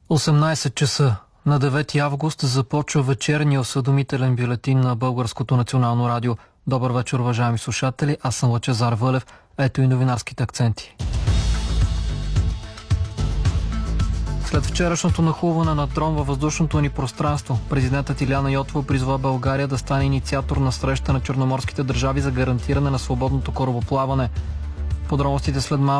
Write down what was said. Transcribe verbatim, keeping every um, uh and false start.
осемнайсет часа на девети август започва вечерния осведомителен бюлетин на Българското национално радио. Добър вечер, уважаеми слушатели. Аз съм Лъчезар Вълев. Ето и новинарските акценти. След вчерашното нахлуване на дрон във въздушното ни пространство, президентът Илияна Йотова призва България да стане инициатор на среща на черноморските държави за гарантиране на свободното корабоплаване. Подробностите след малко.